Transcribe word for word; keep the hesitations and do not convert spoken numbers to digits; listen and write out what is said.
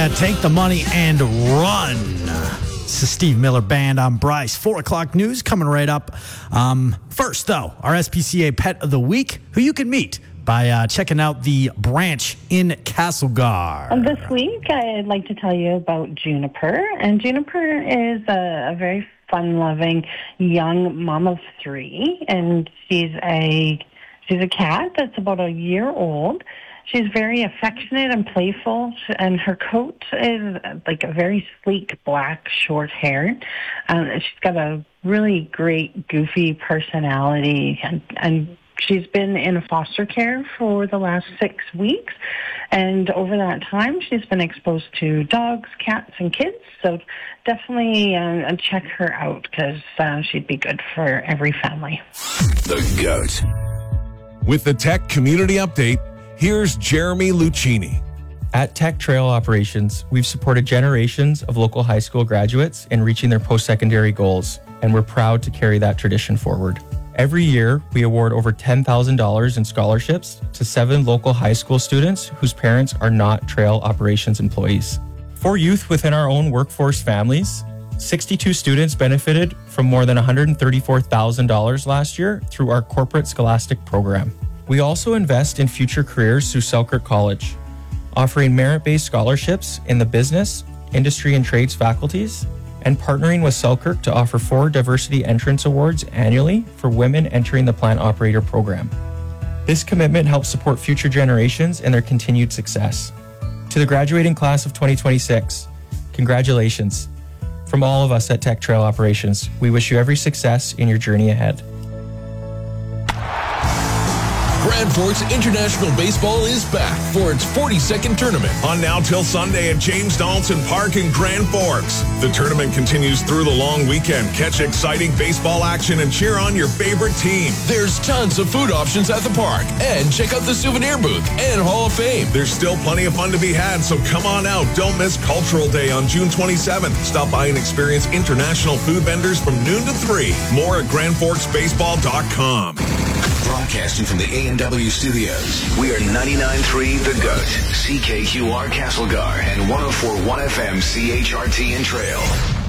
Yeah, take the money and run. This is Steve Miller Band. I'm Bryce. Four o'clock news coming right up. Um, first, though, our S P C A Pet of the Week, who you can meet by uh, checking out the branch in Castlegar. This week, I'd like to tell you about Juniper. And Juniper is a, a very fun-loving young mom of three. And she's a she's a cat that's about a year old. She's very affectionate and playful, and her coat is like a very sleek, black, short hair. Um, she's got a really great, goofy personality, and, and she's been in foster care for the last six weeks, and over that time, she's been exposed to dogs, cats, and kids, so definitely uh, check her out, because uh, she'd be good for every family. The GOAT. With the Tech Community Update, here's Jeremy Lucchini. At Tech Trail Operations, we've supported generations of local high school graduates in reaching their post-secondary goals, and we're proud to carry that tradition forward. Every year, we award over ten thousand dollars in scholarships to seven local high school students whose parents are not Trail Operations employees. For youth within our own workforce families, sixty-two students benefited from more than one hundred thirty-four thousand dollars last year through our corporate scholastic program. We also invest in future careers through Selkirk College, offering merit-based scholarships in the business, industry, and trades faculties, and partnering with Selkirk to offer four diversity entrance awards annually for women entering the plant operator program. This commitment helps support future generations and their continued success. To the graduating class of twenty twenty-six, congratulations. From all of us at Tech Trail Operations, we wish you every success in your journey ahead. Grand Forks International Baseball is back for its forty-second tournament. On now till Sunday at James Donaldson Park in Grand Forks. The tournament continues through the long weekend. Catch exciting baseball action and cheer on your favorite team. There's tons of food options at the park. And check out the souvenir booth and Hall of Fame. There's still plenty of fun to be had, so come on out. Don't miss Cultural Day on June twenty-seventh. Stop by and experience international food vendors from noon to three. More at grand forks baseball dot com. Broadcasting from the A and W studios, we are ninety-nine point three The GOAT, C K Q R Castlegar, and one oh four point one F M C H R T in Trail.